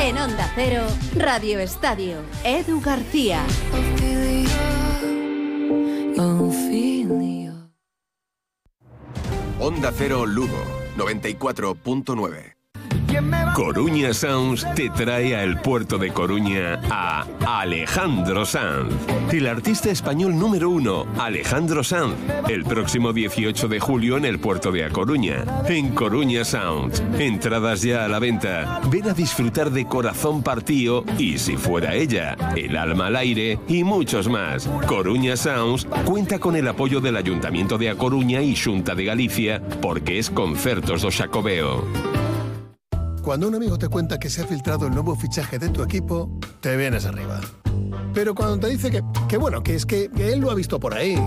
En Onda Cero, Radio Estadio, Edu García. Onda Cero Lugo, 94.9. Coruña Sounds te trae al puerto de Coruña a Alejandro Sanz. El artista español número 1, Alejandro Sanz, el próximo 18 de julio en el puerto de A Coruña, en Coruña Sounds. Entradas ya a la venta. Ven a disfrutar de Corazón Partío y Si Fuera Ella, El Alma al Aire y muchos más. Coruña Sounds cuenta con el apoyo del Ayuntamiento de A Coruña y Xunta de Galicia porque es Concertos do Xacobeo. Cuando un amigo te cuenta que se ha filtrado el nuevo fichaje de tu equipo, te vienes arriba. Pero cuando te dice que él lo ha visto por ahí.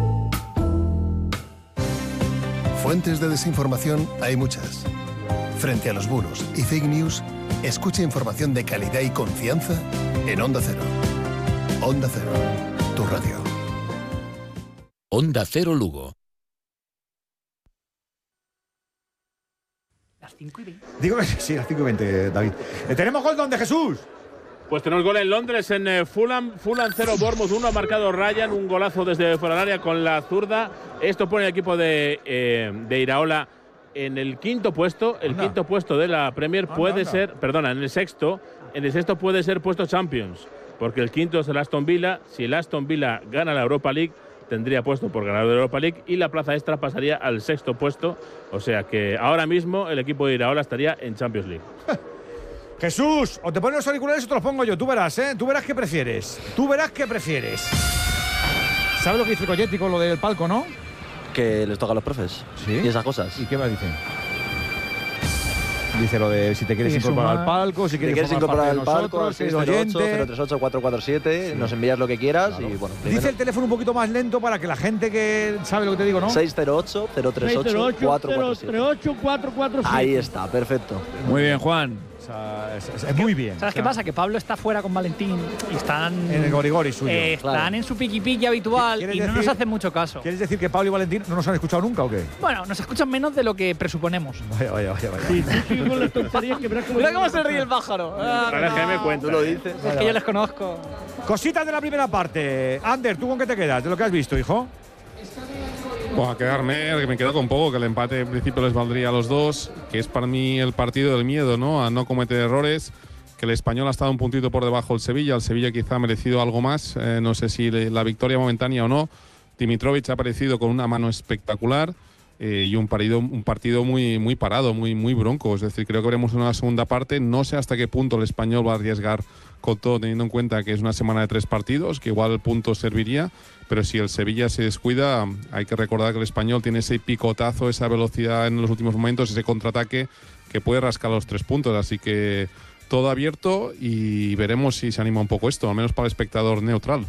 Fuentes de desinformación hay muchas. Frente a los bulos y fake news, escucha información de calidad y confianza en Onda Cero. Onda Cero, tu radio. Onda Cero Lugo. Las 5:20. Digo que sí, las 5:20, David. ¿Tenemos gol donde Jesús? Pues tenemos gol en Londres, en Fulham 0, Bournemouth 1, ha marcado Ryan, un golazo desde fuera del área con la zurda. Esto pone el equipo de Iraola en el quinto puesto. El quinto puesto de la Premier puede ser, perdona, en el sexto puede ser puesto Champions, porque el quinto es el Aston Villa. Si el Aston Villa gana la Europa League, tendría puesto por ganar la Europa League y la plaza extra pasaría al sexto puesto. O sea que ahora mismo el equipo de Iraola estaría en Champions League. Jesús, o te pones los auriculares o te los pongo yo. Tú verás, ¿eh? Tú verás qué prefieres. ¿Sabes lo que dice Colletti con lo del palco, no? Que les toca a los profes. ¿Sí? Y esas cosas. ¿Y qué me dicen? Dice lo de si te quieres incorporar al palco, si quieres incorporar al palco, 608-038-447, sí. Nos envías lo que quieras. Claro. Y bueno, dice el teléfono un poquito más lento para que la gente que sabe lo que te digo, ¿no? 608-038-447. Ahí está, perfecto. Muy bien, Juan. Es muy bien. ¿Sabes qué pasa? Que Pablo está fuera con Valentín y están en el gorigori suyo. Están en su piqui-piqui habitual y no nos hacen mucho caso. ¿Quieres decir que Pablo y Valentín no nos han escuchado nunca o qué? Bueno, nos escuchan menos de lo que presuponemos. Vaya. Sí, con las tonterías que mira cómo se ríe el pájaro. Que me cuento. Tú lo dices. Es que yo les conozco. Cositas de la primera parte. Ander, ¿tú con qué te quedas de lo que has visto, hijo? Pues a quedarme, me quedo con poco, que el empate en principio les valdría a los dos, que es para mí el partido del miedo, ¿no? A no cometer errores, que el Español ha estado un puntito por debajo del Sevilla, el Sevilla quizá ha merecido algo más, no sé si la victoria momentánea o no. Dimitrovic ha aparecido con una mano espectacular y un partido muy parado, muy bronco, es decir, creo que veremos una segunda parte, no sé hasta qué punto el Español va a arriesgar con todo, teniendo en cuenta que es una semana de 3 partidos, que igual el punto serviría. Pero si el Sevilla se descuida, hay que recordar que el Español tiene ese picotazo, esa velocidad en los últimos momentos, ese contraataque que puede rascar los 3 puntos. Así que todo abierto y veremos si se anima un poco esto, al menos para el espectador neutral.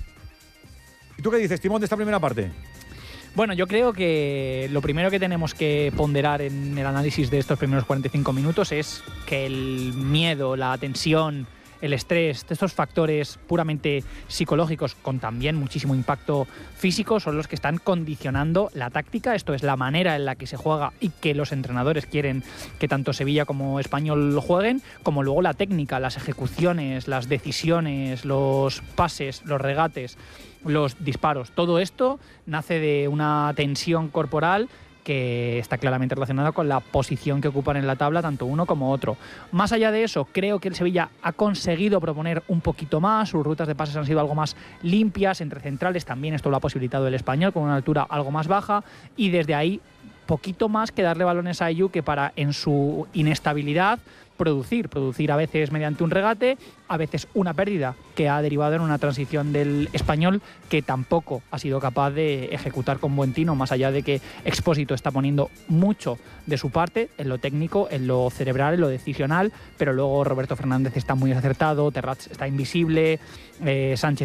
¿Y tú qué dices, Timón, de esta primera parte? Bueno, yo creo que lo primero que tenemos que ponderar en el análisis de estos primeros 45 minutos es que el miedo, la tensión, el estrés, estos factores puramente psicológicos con también muchísimo impacto físico son los que están condicionando la táctica, esto es la manera en la que se juega y que los entrenadores quieren que tanto Sevilla como Español lo jueguen, como luego la técnica, las ejecuciones, las decisiones, los pases, los regates, los disparos, todo esto nace de una tensión corporal que está claramente relacionada con la posición que ocupan en la tabla tanto uno como otro. Más allá de eso, creo que el Sevilla ha conseguido proponer un poquito más, sus rutas de pases han sido algo más limpias, entre centrales también esto lo ha posibilitado el Español con una altura algo más baja y desde ahí poquito más que darle balones a Ayew que para en su inestabilidad producir a veces mediante un regate, a veces una pérdida que ha derivado en una transición del Español que tampoco ha sido capaz de ejecutar con buen tino, más allá de que Expósito está poniendo mucho de su parte en lo técnico, en lo cerebral, en lo decisional, pero luego Roberto Fernández está muy acertado, Terrats está invisible, Sánchez